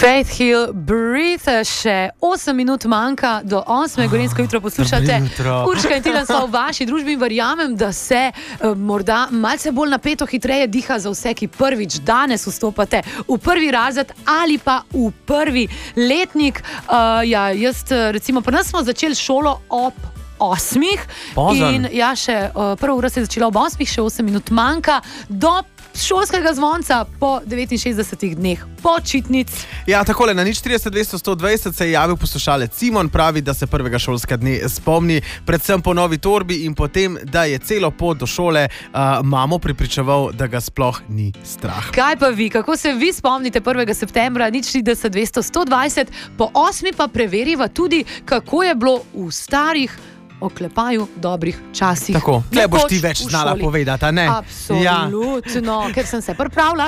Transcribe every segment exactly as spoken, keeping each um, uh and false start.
Faith Hill, Breathe, še osem minut manjka do osme, Gorenjsko jutro poslušate. Urška in Tilen so v vaši družbi in verjamem, da se uh, morda malce bolj napeto hitreje diha za vse, ki prvič danes vstopate v prvi razred ali pa v prvi letnik. Uh, ja, jaz, recimo, pri nas smo začeli šolo ob osmih. In ja, še uh, prva ura se je začela ob osmih, še osem minut manjka do šolskega zvonca po devetinšestdesetih dneh počitnic. Ja, takole, na nič trideset dvesto sto dvajset se je javil poslušalec Simon, pravi, da se prvega šolskega dne spomni, predvsem po novi torbi in potem, da je celo pot do šole uh, mamo prepričeval, da ga sploh ni strah. Kaj pa vi, kako se vi spomnite prvega septembra, nič trideset dvesto sto dvajset, po osmi pa preveriva tudi, kako je bilo v starih oklepaju dobrih časih. Tako, tle boš ti več znala povedati, a ne? Absolutno, ja. Ker sem se pripravila.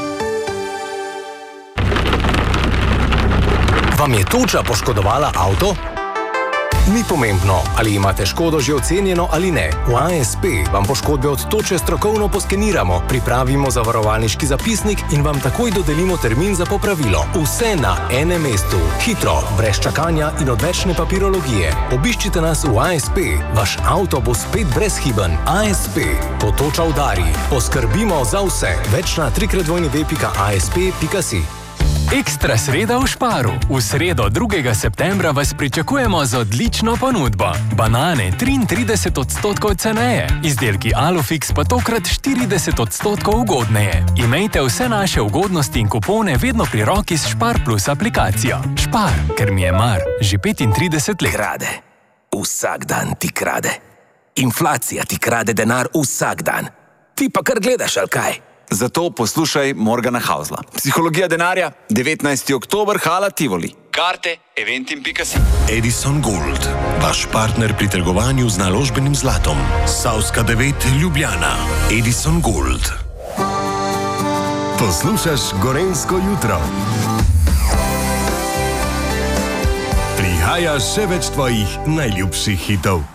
Vam je toča poškodovala avto? Ni pomembno, ali imate škodo že ocenjeno ali ne. V A S P vam poškodbe od toče strokovno poskeniramo, pripravimo zavarovalniški zapisnik in vam takoj dodelimo termin za popravilo. Vse na enem mestu. Hitro, brez čakanja in odvečne papirologije. Obiščite nas v A S P. Vaš avto bo spet brezhiben. A S P. Ko toča udari, poskrbimo za vse. Več na trikrat dvojni ve pika a s p pika si. Ekstra sreda v Šparu. V sredo drugega septembra vas pričakujemo z odlično ponudbo. Banane triintrideset odstotkov ceneje, izdelki Alufix pa tokrat štirideset odstotkov ugodneje. Imejte vse naše ugodnosti in kupone vedno pri roki s Špar Plus aplikacijo. Špar, ker mi je mar, že petintrideset let. Krade. Vsak dan ti krade. Inflacija ti krade denar vsak dan. Ti pa kar gledaš, ali kaj? Zato poslušaj Morgana Hausla. Psihologija denarja, devetnajsti oktober, Hala Tivoli. Karte eventim pika si. Edison Gold, vaš partner pri trgovanju z naložbenim zlatom. Savska devet, Ljubljana. Edison Gold. Poslušaš Gorenjsko jutro. Prihaja še več tvojih najljubših hitov.